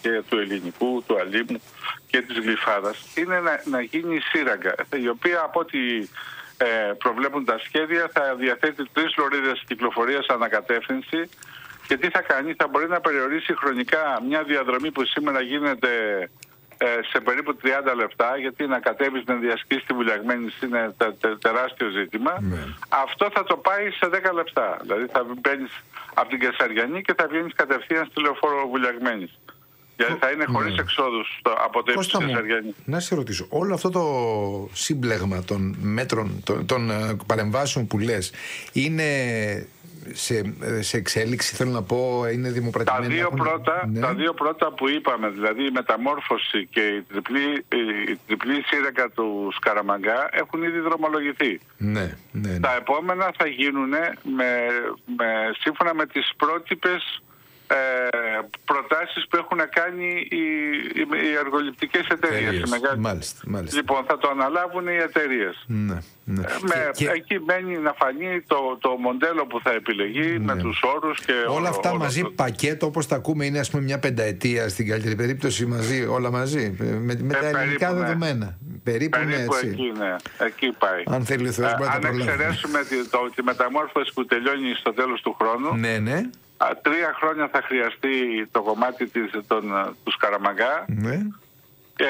και του ελληνικού, του αλίμου και της γλυφάδας, είναι να γίνει η σύραγγα, η οποία από ό,τι προβλέπουν τα σχέδια θα διαθέτει 3 λωρίδες κυκλοφορίας ανακατεύθυνση. Και τι θα κάνει, θα μπορεί να περιορίσει χρονικά μια διαδρομή που σήμερα γίνεται σε περίπου 30 λεπτά, γιατί να κατέβεις να διασχίσεις τη Βουλιαγμένης είναι τεράστιο ζήτημα. Αυτό θα το πάει σε 10 λεπτά. Δηλαδή θα μπαίνεις από την Κεσαριανή και θα βγαίνεις κατευθείαν στη λεωφόρο Βουλιαγμένης. Δηλαδή θα είναι χωρίς εξόδους από το ύψος της Κεσαριανής. Να σε ρωτήσω, όλο αυτό το σύμπλεγμα των μέτρων, των παρεμβάσεων που λες, είναι σε εξέλιξη, θέλω να πω, είναι δημοπρατημένα? Τα δύο πρώτα που είπαμε, δηλαδή η μεταμόρφωση και η τριπλή σύραγγα του Σκαραμαγκά, έχουν ήδη δρομολογηθεί. Ναι. Τα επόμενα θα γίνουν σύμφωνα με τις πρότυπες προτάσεις που έχουν κάνει οι αργοληπτικές εταιρείες. Μάλιστα. Λοιπόν, θα το αναλάβουν οι εταιρείες. Ναι. Εκεί μένει να φανεί το μοντέλο που θα επιλεγεί, με τους όρους και όλα αυτά μαζί, πακέτο όπως τα ακούμε, είναι ας πούμε μια πενταετία στην καλύτερη περίπτωση μαζί, όλα μαζί, με τα ελληνικά δεδομένα. Περίπου έτσι. Εκεί πάει. Αν θέλει ο Θεός, αν εξαιρέσουμε τη μεταμόρφωση που τελειώνει στο τέλος του χρόνου, 3 χρόνια θα χρειαστεί το κομμάτι του Σκαραμαγκά, και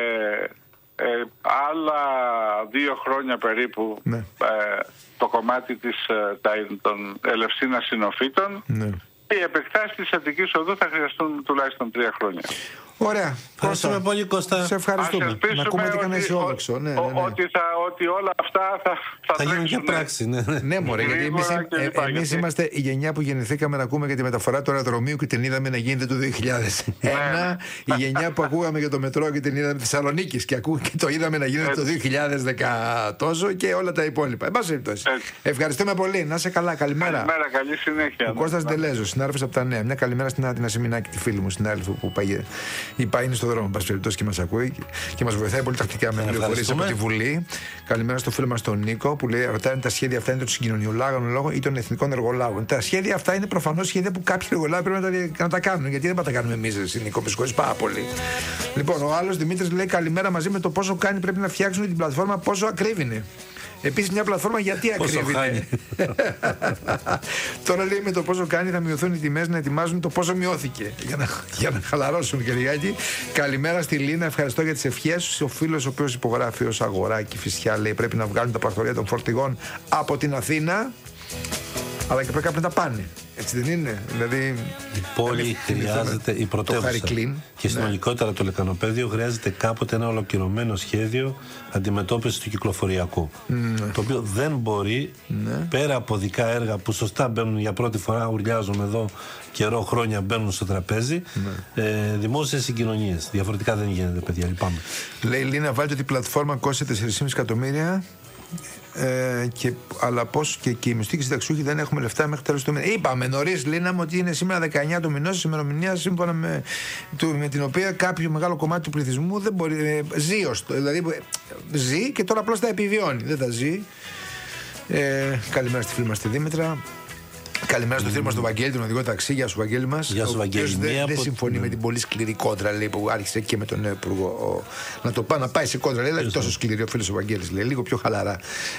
άλλα 2 χρόνια περίπου το κομμάτι των Ελευσίνα Συνοφύτων. Οι επεκτάσεις της Αττικής Οδού θα χρειαστούν τουλάχιστον 3 χρόνια. Ωραία. Ευχαριστούμε πολύ, Κώστα. Σε ευχαριστούμε. Να ακούμε τι έκανε αισιόδοξο. Ότι όλα αυτά θα γίνουν και πράξη. Ναι, μωρέ, γιατί εμείς είμαστε η γενιά που γεννηθήκαμε να ακούμε για τη μεταφορά του αεροδρομίου και την είδαμε να γίνεται το 2001. Η γενιά που ακούγαμε για το μετρό και την είδαμε Θεσσαλονίκης και το είδαμε να γίνεται το 2010 τόσο και όλα τα υπόλοιπα. Εν πάση περιπτώσει. Ευχαριστούμε πολύ. Να είσαι καλά. Καλημέρα. Καλημέρα, καλή συνέχεια. Ο Κώστας Ντελέζος, συνάδελφος από τα Νέα. Μια καλημέρα στην Άτινα Σιμινάκη, τη φίλη μου συνάδελφο που είναι στο δρόμο, πάση περιπτώσει, και μας ακούει και μας βοηθάει πολύ τακτικά με πληροφορίες από τη Βουλή. Καλημέρα στο φίλο μας τον Νίκο που λέει: ρωτάει αν τα σχέδια αυτά είναι των συγκοινωνιολάγων λόγω ή των εθνικών εργολάγων. Τα σχέδια αυτά είναι προφανώς σχέδια που κάποιοι εργολάγοι πρέπει να τα κάνουν. Γιατί δεν θα τα κάνουμε εμείς, Νίκο, με συγχωρείς πάρα πολύ. Λοιπόν, ο άλλος Δημήτρης λέει: καλημέρα, μαζί με το πόσο κάνει πρέπει να φτιάξουν την πλατφόρμα, πόσο ακρίβει. Επίσης, μια πλατφόρμα γιατί ακρίβει. Τώρα λέει με το πόσο κάνει θα μειωθούν οι τιμές, να ετοιμάζουν το πόσο μειώθηκε. Για να χαλαρώσουν και λιγάκι. Καλημέρα στη Λίνα, ευχαριστώ για τις ευχές σου. Ο φίλος ο οποίος υπογράφει ως Αγοράκι Φυσιά λέει: πρέπει να βγάλουν τα πρακτορία των φορτηγών από την Αθήνα. Αλλά και πρέπει να τα πάνε. Έτσι δεν είναι? Δηλαδή, η πόλη χρειάζεται, η πρωτεύουσα και συνολικότερα το λεκανοπέδιο χρειάζεται κάποτε ένα ολοκληρωμένο σχέδιο αντιμετώπισης του κυκλοφοριακού. Το οποίο δεν μπορεί, πέρα από δικά έργα που σωστά μπαίνουν για πρώτη φορά, ουρλιάζουν εδώ καιρό, χρόνια μπαίνουν στο τραπέζι, δημόσιες συγκοινωνίες. Διαφορετικά δεν γίνεται, παιδιά. Λυπάμαι. Λέει η Λίνα, βάλτε ότι η πλατφόρμα κόστησε 4,5 εκατομμύρια. Αλλά πώς και οι μισθοί και οι συνταξιούχοι δεν έχουμε λεφτά μέχρι τέλος του μήνα. Είπαμε νωρίς, Λίνα μου, ότι είναι σήμερα 19 του μηνός, ημερομηνία σύμφωνα με την οποία κάποιο μεγάλο κομμάτι του πληθυσμού δεν μπορεί. Δηλαδή ζει και τώρα απλώς τα επιβιώνει. Δεν τα ζει. Καλημέρα στη φίλη μας τη Δήμητρα. Καλημέρα στο φίλο μας τον Βαγγέλη, τον οδηγό ταξί. Γεια σου, Βαγγέλη μας. Γεια σου, Βαγγέλη. Δεν συμφωνεί με την πολύ σκληρή κόντρα, λέει, που άρχισε και με τον νέο υπουργό να πάει σε κόντρα. Λέει, δεν τόσο σκληρή ο φίλος ο Βαγγέλης, λέει, λίγο πιο χαλαρά.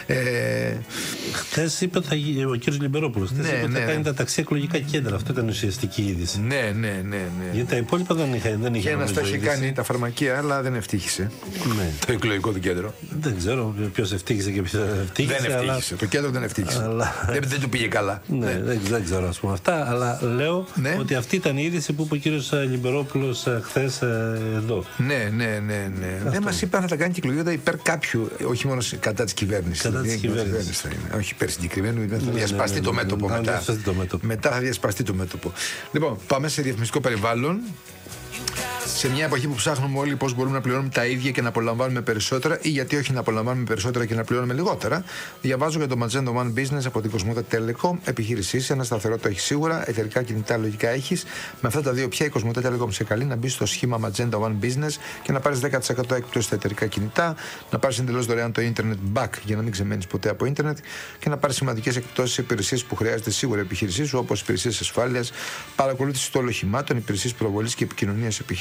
Χθες είπε ο κύριος Λιμπερόπουλος. Είπε ότι θα κάνει τα ταξί εκλογικά κέντρα. Αυτό ήταν ουσιαστική είδηση. Ναι. Γιατί τα υπόλοιπα δεν είχε. Και ένας τα είχε κάνει τα φαρμακεία, αλλά δεν ευτύχησε. Το εκλογικό του κέντρο. Δεν ξέρω ποιος ευτύχησε και ποιος ευτύχησε. Δεν ευτύχησε. Το κέντρο δεν ευτύχησε. Δεν του πήγε καλά. Δεν ξέρω ας πούμε αυτά, αλλά λέω ότι αυτή ήταν η είδηση που είπε ο κύριος Λιμπερόπουλος χθες εδώ. Ναι. Δεν μας είπαν να τα κάνει κυκλογιώτα υπέρ κάποιου, όχι μόνο κατά της κυβέρνησης. Κατά της κυβέρνησης. Όχι υπέρ συγκεκριμένου, θα διασπαστεί το μέτωπο μετά. Μετά θα διασπαστεί το μέτωπο. Λοιπόν, πάμε σε διαφημιστικό περιβάλλον. Σε μια εποχή που ψάχνουμε όλοι πώς μπορούμε να πληρώνουμε τα ίδια και να απολαμβάνουμε περισσότερα, ή γιατί όχι να απολαμβάνουμε περισσότερα και να πληρώνουμε λιγότερα, διαβάζω για το Magenta One Business από την Κοσμοτέ Telecom. Επιχείρησή, ένα σταθερό το έχει σίγουρα, εταιρικά κινητά λογικά έχει. Με αυτά τα δύο πια η Κοσμοτέ Telecom σε καλεί να μπει στο σχήμα Magenta One Business και να πάρει 10% έκπτωση στα εταιρικά κινητά, να πάρει εντελώς δωρεάν το Internet Back για να μην ξεμένει ποτέ από Internet και να πάρει σημαντικές εκπτώσεις σε υπηρεσίες που χρειάζεται σίγουρα η επιχείρησή σου, όπως υπηρεσίες ασφάλειας, παρακολούθηση των οχημάτων, υπηρεσίες προβολής και επικοινωνίας